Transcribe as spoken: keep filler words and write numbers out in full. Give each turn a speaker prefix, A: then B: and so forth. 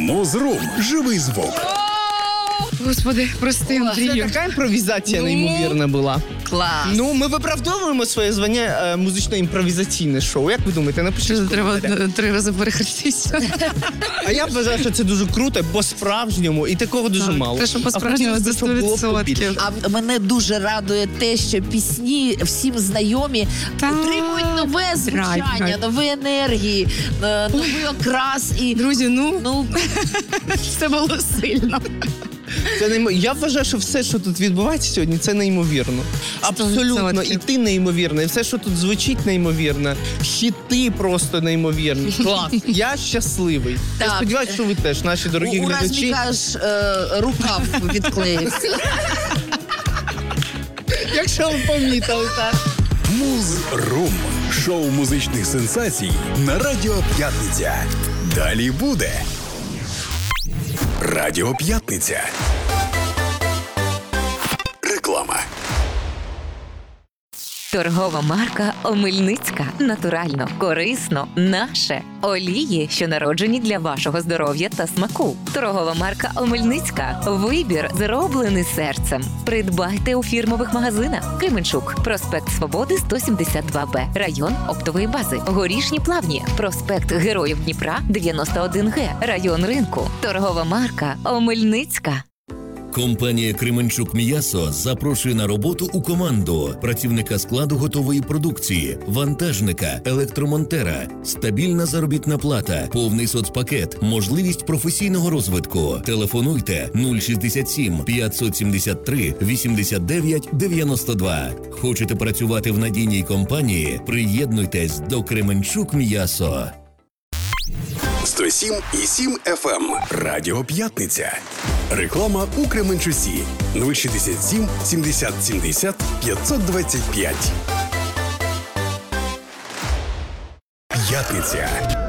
A: Музрум. Живий звук.
B: Господи, прости, Андрію.
C: Це така імпровізація
B: Ну,
C: неймовірна була.
B: Клас.
C: Ну, ми виправдовуємо своє звання е, музично-імпровізаційне шоу. Як ви думаєте, напишіть? в
B: Треба
C: коментарях.
B: три рази перехреститися.
C: А я вважаю, що це дуже круто, по-справжньому, і такого дуже
B: Так,
C: мало.
B: те, що
C: А
B: по-справжньому,
C: хотілося б,
B: це
C: щоб було
B: сто відсотків.
C: побільше.
D: А мене дуже радує те, що пісні всім знайомі
B: Так.
D: отримують нове звучання,
B: Right, right.
D: нові енергії, е, новий окрас і
B: Друзі, ну,
D: ну
B: це було сильно.
C: Це неймо... Я вважаю, що все, що тут відбувається сьогодні, це неймовірно. Абсолютно. І
B: відсотків.
C: ти неймовірна, і все, що тут звучить, неймовірно. Хіти просто неймовірні. Клас. Я щасливий. Я
D: Так.
C: сподіваюся, що ви теж, наші
D: у,
C: дорогі
D: у
C: глядачі.
D: Разміка аж е, рукав відклеївся.
C: Якщо ви помітили, так.
A: Музрум. Шоу музичних сенсацій на Радіо П'ятниця. Далі буде. Радіо П'ятниця. Реклама.
E: Торгова марка Омельницька. Натурально, корисно, наше. Олії, що народжені для вашого здоров'я та смаку. Торгова марка Омельницька. Вибір, зроблений серцем. Придбайте у фірмових магазинах. Кременчук. Проспект Свободи, сто сімдесят два Б. Район оптової бази. Горішні Плавні. Проспект Героїв Дніпра, дев'яносто один Г. Район ринку. Торгова марка Омельницька.
F: Компанія «Кременчук М'ясо» запрошує на роботу у команду працівника складу готової продукції, вантажника, електромонтера, стабільна заробітна плата, повний соцпакет, можливість професійного розвитку. Телефонуйте нуль шістдесят сім п'ятсот сімдесят три вісімдесят дев'ять дев'яносто два. Хочете працювати в надійній компанії? Приєднуйтесь до «Кременчук М'ясо».
A: сто сім і сім еф ем. Радіо П'ятниця. Реклама у Кременчусі. нуль шістдесят сім сімдесят сімдесят п'ятсот двадцять п'ять. П'ятниця.